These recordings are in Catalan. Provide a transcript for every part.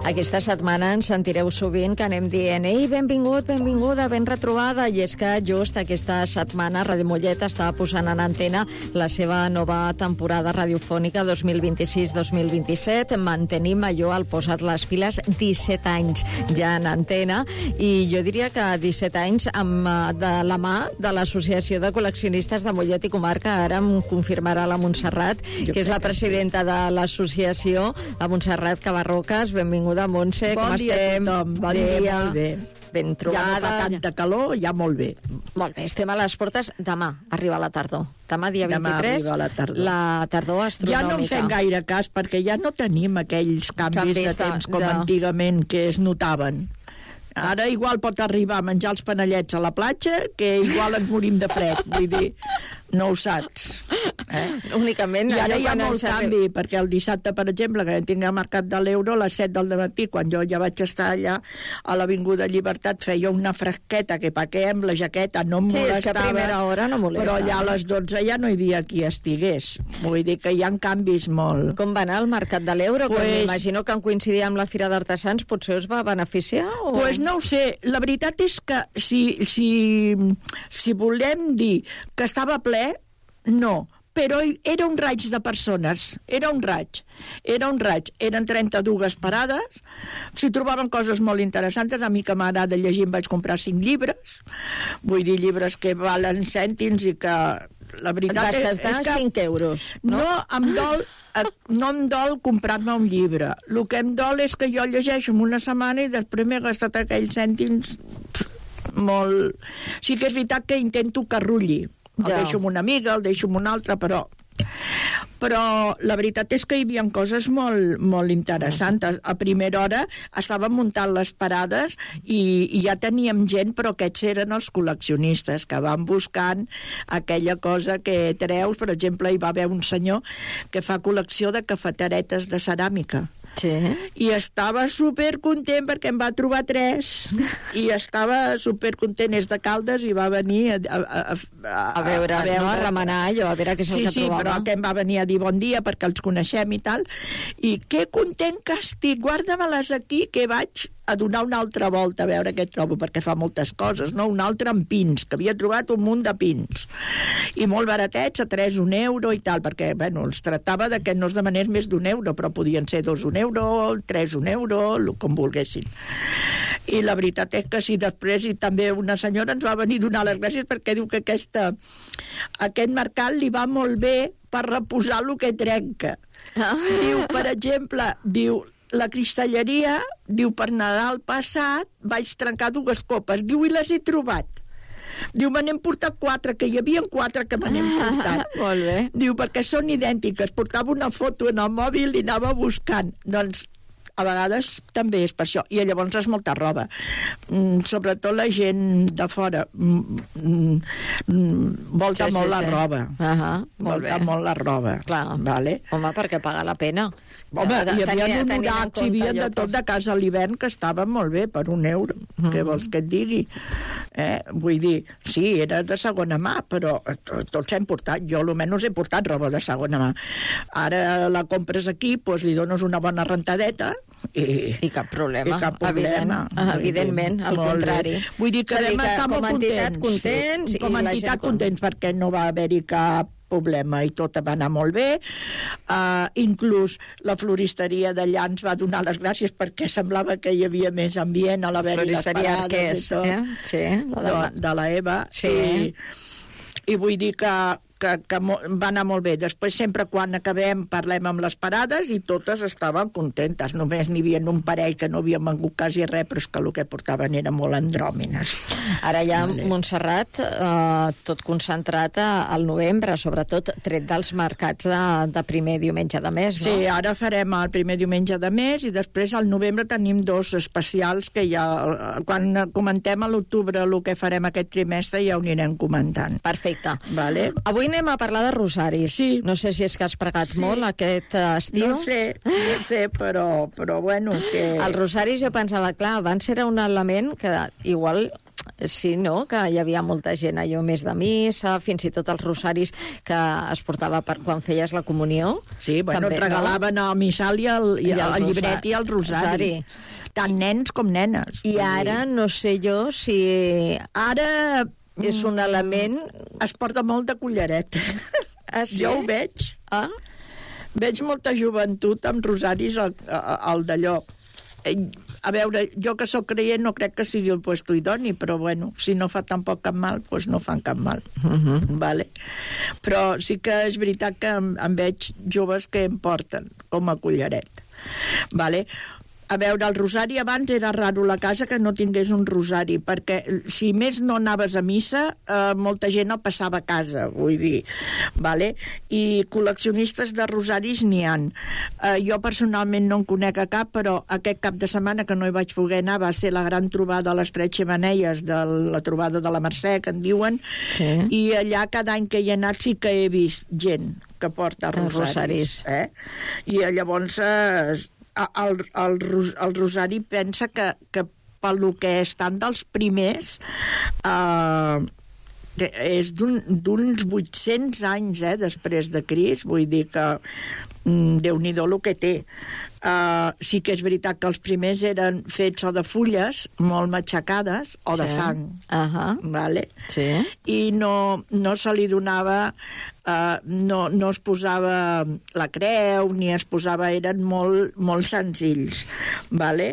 Aquesta setmana ens sentireu sovint que anem dient «Ei, benvingut, benvinguda, ben retrobada», i és que just aquesta setmana Ràdio Mollet està posant en antena la seva nova temporada radiofònica 2026-2027. Mantenim allò al Posa't les piles, 17 anys ja en antena, i jo diria que 17 anys de la mà de l'Associació de Col·leccionistes de Mollet i Comarca. Ara em confirmarà la Montserrat, que és la presidenta de l'associació, la Montserrat Cabarroques. Benvinguda, Montse, com estem? Bon dia. Molt bé. Ben trobada. Ja no fa tanta calor, ja molt bé. Molt bé, estem a les portes. Demà arriba la tardor. Demà, dia 23, arriba la tardor astronòmica. Ja no en fem gaire cas, perquè ja no tenim aquells canvis de temps com antigament que es notaven. Ara igual pot arribar a menjar els panellets a la platja, que igual ens morim de fred, vull dir, no ho saps. Únicament. I ara hi ha molt canvi, perquè el dissabte, per exemple, que tinc al Mercat de l'Euro, a les 7 del matí, quan jo ja vaig estar allà a l'Avinguda Llibertat, feia una fresqueta que perquè amb la jaqueta no em molestava. Sí, és que a primera hora no molesta. Però allà a les 12 ja no hi havia qui estigués. Vull dir que hi ha canvis molt. Com va anar el Mercat de l'Euro? Pues, m'imagino que en coincidir amb la Fira d'Artesans potser us va beneficiar? O... Pues no ho sé. La veritat és que si volem dir que estava ple, no. Però era un raig de persones, era un raig, eren 32 parades, s'hi trobaven coses molt interessants. A mi que m'agrada llegir em vaig comprar 5 llibres, vull dir llibres que valen cèntims i que la veritat és que 5 euros, no? No em dol comprar-me un llibre, el que em dol és que jo llegeixo en una setmana i després m'he gastat aquells cèntims molt... Sí que és veritat que intento que rulli. El deixo amb una amiga, el deixo amb una altra, però la veritat és que hi havia coses molt interessants. A primera hora estàvem muntant les parades i ja teníem gent, però aquests eren els col·leccionistes que van buscant aquella cosa que treus. Per exemple, hi va haver un senyor que fa col·lecció de cafeteretes de ceràmica. Sí. I estava supercontent perquè em va trobar 3 i estava supercontent. És de Caldes i va venir a veure, no? A remenar allò, a veure què és el que trobava. Sí, però que em va venir a dir bon dia perquè els coneixem i tal, i que content que estic, guarda-me-les aquí, que vaig a donar una altra volta a veure què trobo, perquè fa moltes coses, no? Un altre amb pins, que havia trobat un munt de pins i molt baratets, a 3 un euro i tal, perquè, bueno, els tractava de que no es demanés més d'1 euro, però podien ser 2 un euro, 3 un euro, com volguessin. I la veritat és que sí, després, i també una senyora ens va venir a donar les gràcies perquè diu que aquest mercat li va molt bé per reposar el que trenca. Diu, per exemple, la cristalleria, diu, per Nadal passat vaig trencar 2 copes, diu, i les he trobat. Diu, me n'hem portat 4, que hi havia 4 que me n'hem portat. Molt bé. Diu, perquè són idèntiques, portava una foto en el mòbil i anava buscant. Doncs a vegades també és per això, i llavors és molta roba, sobretot la gent de fora volta molt la roba, molt la roba. Clar. Vale? Home, perquè paga la pena. Home, hi havia un horaci, hi havia de tot de casa a l'hivern que estava molt bé, per 1 euro, què vols que et digui? Vull dir, sí, era de segona mà, però tots hem portat, jo almenys he portat roba de segona mà. Ara la compres aquí, doncs li dones una bona rentadeta, i cap problema. Evidentment, al contrari. Vull dir que vam estar molt contents. Com a entitat contents, perquè no va haver-hi cap problema i tot va anar molt bé. Inclús la floristeria d'allà ens va donar les gràcies perquè semblava que hi havia més ambient a l'haver-hi les parades i tot. Sí, de la Eva. Sí. I vull dir que va anar molt bé. Després, sempre quan acabem, parlem amb les parades i totes estaven contentes. Només n'hi havia un parell que no havia vengut quasi res, però és que el que portaven eren molt andròmines. Ara ja, Montserrat, tot concentrat al novembre, sobretot tret dels mercats de primer diumenge de mes, no? Sí, ara farem el primer diumenge de mes i després al novembre tenim 2 especials que ja, quan comentem a l'octubre el que farem aquest trimestre, ja ho anirem comentant. Perfecte. Vale. Avui anem a parlar de rosaris. Sí. No sé si és que has pregat molt aquest estiu. No sé, però bueno, que... Els rosaris, jo pensava, clar, abans era un element que igual Sí, no? Que hi havia molta gent allò més de missa, fins i tot els rosaris que es portava per quan feies la comunió. Sí, bueno, també, et regalaven el missal i el llibret i el rosari. Tant nens com nenes. I ara no sé jo si... Ara és un element... Es porta molt de collaret. Ah, sí? Jo ho veig. Ah? Veig molta joventut amb rosaris al d'allò. A veure, jo que sóc creient no crec que sigui el puesto idoni, però bueno, si no fa tampoc cap mal, doncs no fan cap mal. Vale. Però sí que és veritat que em veig joves que em porten com a collaret. Vale. A veure, el rosari abans era raro la casa que no tingués un rosari, perquè si més no anaves a missa, molta gent el passava a casa, vull dir. Vale? I col·leccionistes de rosaris n'hi han. Jo personalment no en conec a cap, però aquest cap de setmana que no hi vaig poder anar va ser la gran trobada a les Tres Xemeneies, de la trobada de la Mercè, que en diuen, sí. I allà cada any que hi he anat sí que he vist gent que porta rosaris. I llavors... El rosari pensa que pel que estan dels primers és d'uns 800 anys després de Crist, vull dir que Déu-n'hi-do el que té. Sí que és veritat que els primers eren fets o de fulles molt matxacades o de fang. Vale? Sí. I no se li donava... no es posava la creu ni es posava... Eren molt senzills. Vale?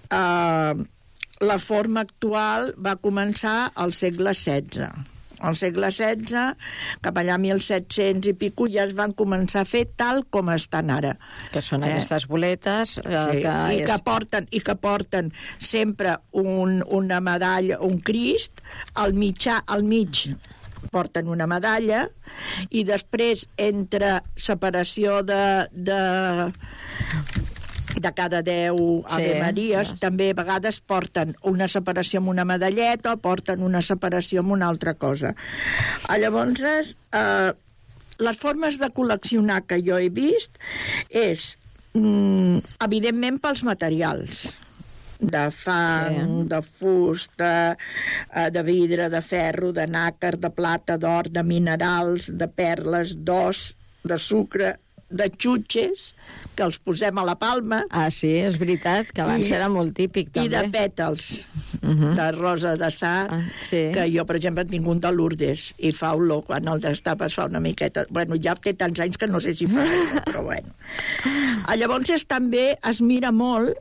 La forma actual va començar al segle XVI. Al segle XVI, cap allà 1700 i pico, ja es van començar a fer tal com estan ara. Que són aquestes boletes... Sí, que porten sempre una medalla, un Crist, al mig porten una medalla, i després, entre separació de cada 10 Ave Maries, també a vegades porten una separació amb una medalleta o porten una separació amb una altra cosa. Llavors, les formes de col·leccionar que jo he vist és, evidentment, pels materials, de fang, de fusta, de vidre, de ferro, de nàquer, de plata, d'or, de minerals, de perles, d'os, de sucre, de xutxes, que els posem a la palma. Ah, sí, és veritat, que abans era molt típic, també. I de pètals, de rosa de sa, que jo, per exemple, en tinc un de Lourdes, i fa olor, quan el destapes fa una miqueta... Bueno, ja té tants anys que no sé si fa olor, però bueno. Llavors, també es mira molt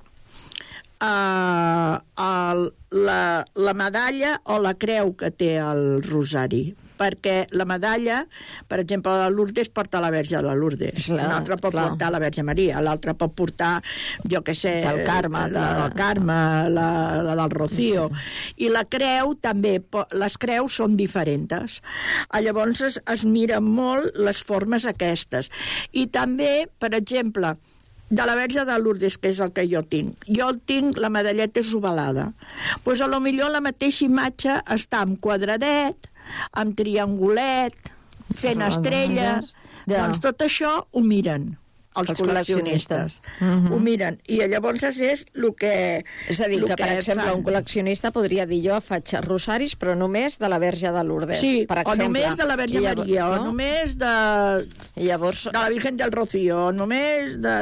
la medalla o la creu que té el rosari, perquè la medalla, per exemple, la Lourdes porta la Verge de Lourdes, l'altre pot portar la Verge Maria, l'altre pot portar, jo què sé, el Carme, la del Rocío, i la creu també, les creus són diferents. Llavors es miren molt les formes aquestes. I també, per exemple, de la Verge de Lourdes, que és el que jo tinc. Jo el tinc, la medalleta és ovalada. Doncs a lo millor la mateixa imatge està amb quadradet, amb triangulet, fent estrelles... Doncs tot això ho miren els col·leccionistes. Ho miren. I llavors és el que... És a dir, que per exemple un col·leccionista podria dir jo faig rosaris però només de la Verge de Lourdes. Sí, o només de la Verge Maria, o només de la Virgen del Rocío, o només de...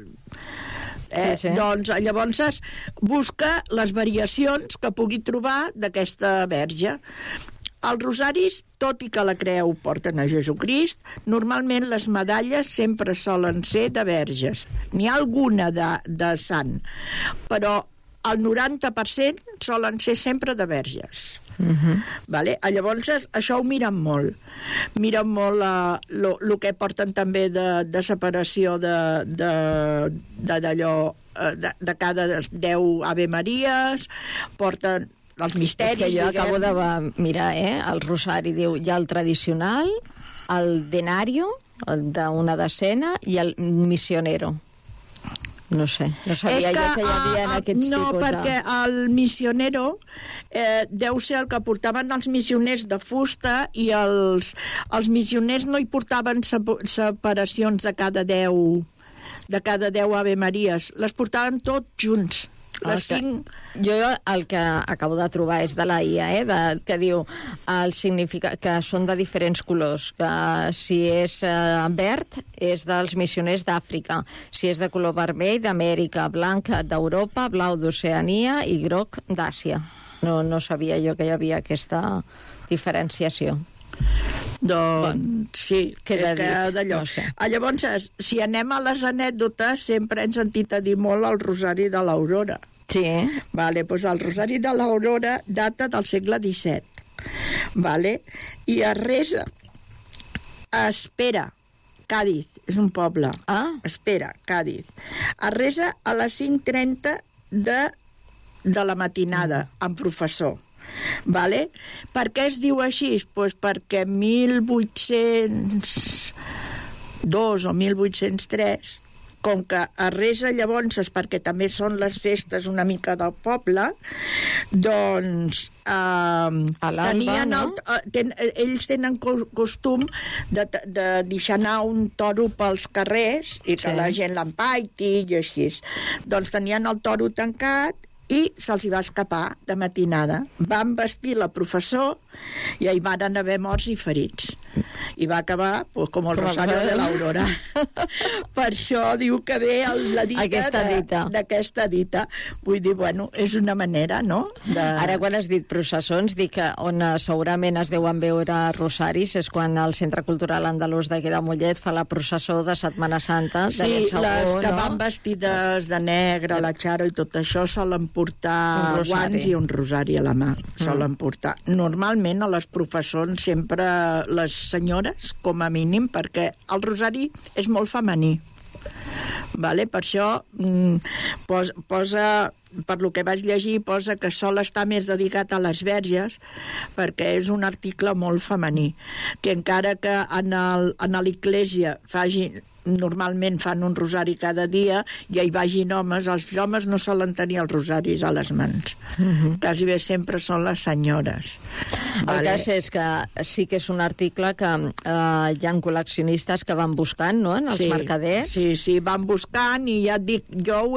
Doncs llavors busca les variacions que pugui trobar d'aquesta Verge. Els rosaris, tot i que la creu porten a Jesucrist, normalment les medalles sempre solen ser de verges. N'hi ha alguna de sant, però el 90% solen ser sempre de verges. Vale? Llavors, això ho miren molt. Miren molt el que porten també de separació d'allò, de cada 10 Ave Maries, porten els misteris, és que jo acabo de mirar, el rosari diu, hi ha el tradicional, el denario, d'una decena, i el misionero. No sé, no sabia jo que hi havia aquests tipus de... No, perquè el misionero deu ser el que portaven els missioners de fusta, i els missioners no hi portaven separacions de cada 10 Ave Maries, les portaven tots junts. Les 5... Jo el que acabo de trobar és de la IA, que diu que són de diferents colors, que si és verd és dels missioners d'Àfrica, si és de color vermell d'Amèrica, blanc d'Europa, blau d'Oceania i groc d'Àsia. No sabia jo que hi havia aquesta diferenciació. Doncs sí, queda dit, d'allò. No sé. Llavors, si anem a les anècdotes, sempre hem sentit a dir molt el Rosari de l'Aurora. Sí. Vale, doncs el Rosari de l'Aurora data del segle XVII. Vale? I es resa a Espera, Càdiz, és un poble. Espera, Càdiz. Es resa a les 5:30 de la matinada, amb professor. Vale? Per què es diu així? Pues perquè 1802 o 1803, com que es resa llavors, perquè també són les festes una mica del poble, doncs ells tenen costum de deixar anar un toro pels carrers i que la gent l'empaiti i així. Doncs tenien el toro tancat i se'ls hi va escapar de matinada. Van vestir la professor i hi van haver morts i ferits. I va acabar com el Rosario de l'Aurora. Per això diu que ve la dita d'aquesta dita. Vull dir, bueno, és una manera, no? Ara, quan has dit processons, dic que on segurament es deuen veure rosaris és quan el Centre Cultural Andalús d'aquí de Mollet fa la processó de Setmana Santa. Sí, les que van vestides de negre, la Charo i tot això, solen portar guants i un rosari a la mà. Solen portar. Normalment a les professons sempre les senyores, com a mínim, perquè el rosari és molt femení. Vale? Per això posa, per lo que vaig llegir, posa que sol estar més dedicat a les verges, perquè és un article molt femení, que encara que en l'Església normalment fan un rosari cada dia i hi vagin homes, els homes no solen tenir els rosaris a les mans. Quasi bé sempre són les senyores. El cas és que sí que és un article que hi ha col·leccionistes que van buscant, no?, en els mercaders. Sí, van buscant i ja et dic,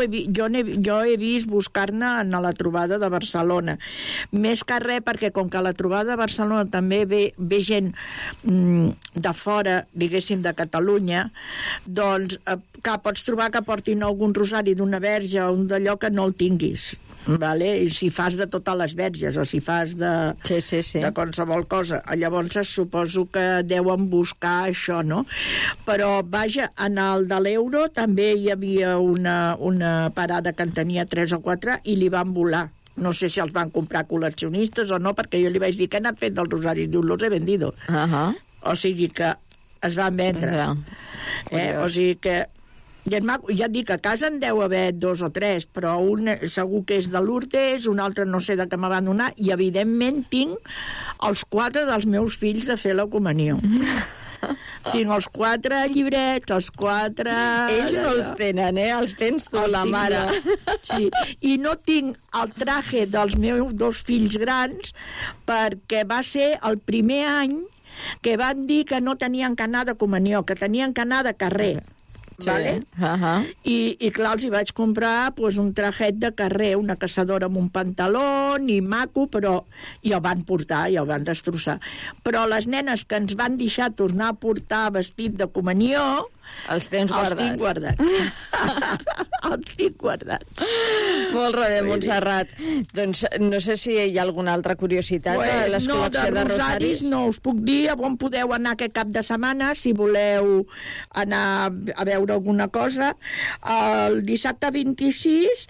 jo he vist buscar-ne a la trobada de Barcelona. Més que res perquè com que a la trobada de Barcelona també ve gent de fora, diguéssim, de Catalunya, doncs que pots trobar que portin algun rosari d'una verge o un d'allò que no el tinguis, vale? I si fas de totes les verges o si fas de qualsevol cosa, llavors suposo que deuen buscar això, no? Però vaja, en el de l'Euro també hi havia una parada que en tenia 3 o 4 i li van volar. No sé si els van comprar col·leccionistes o no, perquè jo li vaig dir que han fet dels rosaris, diu, los he vendido. O sigui que es van vendre. O sigui que ja et dic, a casa en deu haver 2 o 3, però un segur que és de Lourdes, un altre no sé de què me van donar, i evidentment tinc els 4 dels meus fills de fer la comunió. Tinc els 4 llibrets, els 4... Ells no els tenen, els tens tu, la mare. Sí, i no tinc el traje dels meus 2 fills grans perquè va ser el primer any que van dir que no tenien que anar de comunió, que tenien que anar de carrer. Vale? I clar, els hi vaig comprar un trajet de carrer, una caçadora amb un pantaló, i maco, però i el van portar, i el van destrossar. Però les nenes que ens van deixar tornar a portar vestit de comunió, els tens guardats. Els tinc guardats. Els tinc guardats. Molt bé, Montserrat. Doncs no sé si hi ha alguna altra curiositat de l'escol·lecció de rosaris. No us puc dir a on podeu anar aquest cap de setmana, si voleu anar a veure alguna cosa. El dissabte 26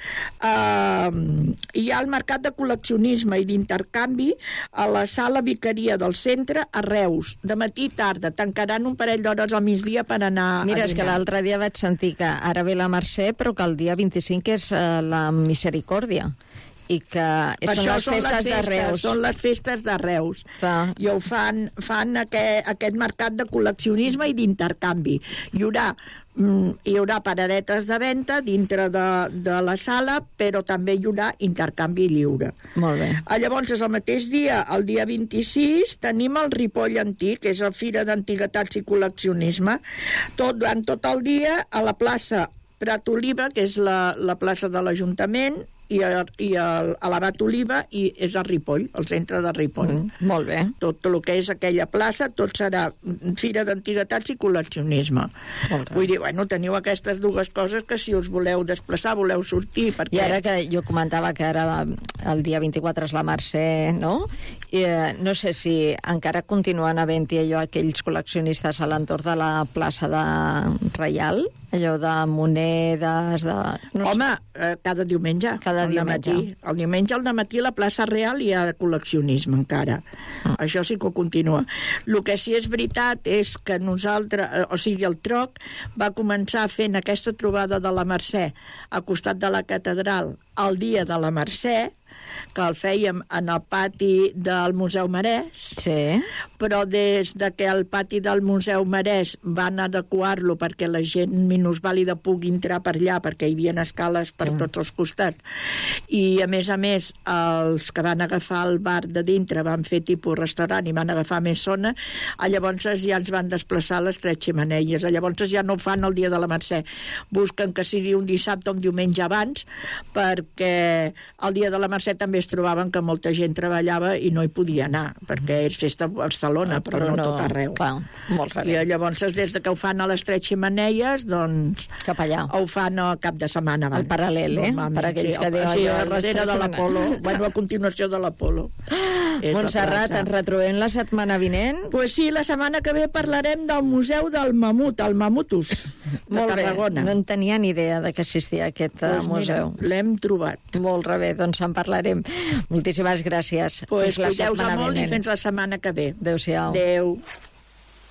hi ha el mercat de col·leccionisme i d'intercanvi a la sala Vicaria del centre a Reus. De matí i tarda. Tancaran un parell d'hores al migdia per anar. Mira, és que l'altre dia vaig sentir que ara ve la Mercè, però que el dia 25 és la Misericòrdia. I que són les festes de Reus. Són les festes de Reus. I ho fan aquest mercat de col·leccionisme i d'intercanvi. Hi haurà paradetes de venda dintre de la sala, però també hi haurà intercanvi lliure. Molt bé. Llavors, el mateix dia, el dia 26, tenim el Ripoll Antic, que és la Fira d'Antiguitats i Col·leccionisme. Durant tot el dia, a la plaça Prat Oliva, que és la plaça de l'Ajuntament, i a l'Abat Oliva, i és a Ripoll, al centre de Ripoll. Molt bé. Tot el que és aquella plaça, tot serà Fira d'Antiguitats i col·leccionisme. Vull dir, bueno, teniu aquestes dues coses que si us voleu desplaçar, voleu sortir, perquè... I ara que jo comentava que ara el dia 24 és la Mercè, no? I, no sé si encara continuen havent-hi allò aquells col·leccionistes a l'entorn de la plaça de Reial, allò de monedes, de... No Home, cada diumenge. Cada diumenge. El diumenge al dematí a la plaça Real hi ha col·leccionisme encara. Això sí que ho continua. El que sí és veritat és que nosaltres, o sigui, el Troc va començar fent aquesta trobada de la Mercè al costat de la catedral el dia de la Mercè, que el fèiem en el pati del Museu Marès, Sí. però des de que el pati del Museu Marès van adequar-lo perquè la gent minusvàlida pugui entrar per allà, perquè hi havia escales per tots els costats, i a més, els que van agafar el bar de dintre van fer tipus restaurant i van agafar més zona, llavors ja ens van desplaçar a les Tres Xemeneies, llavors ja no ho fan el dia de la Mercè, busquen que sigui un dissabte o un diumenge abans, perquè el dia de la Mercè també es trobaven que molta gent treballava i no hi podia anar, perquè és festa a Barcelona, però no tot arreu. Clar, molt rebé. I llavors, des de que ho fan a les Tres Xemeneies, doncs... Cap allà. Ho fan a cap de setmana abans. El paral·lel, Per aquells que diuen... Sí, darrere de l'Apolo. Bueno, a continuació de l'Apolo. Montserrat, ens retrobem la setmana vinent? Pues sí, la setmana que ve parlarem del Museu del Mamut, el Mamutus, de Tarragona. No en tenia ni idea de que existia aquest museu. L'hem trobat. Molt rebé, doncs en parlarem. Moltíssimes gràcies. Pues cuideu-vos molt i fins la setmana que ve. Adéu-siau. Adéu.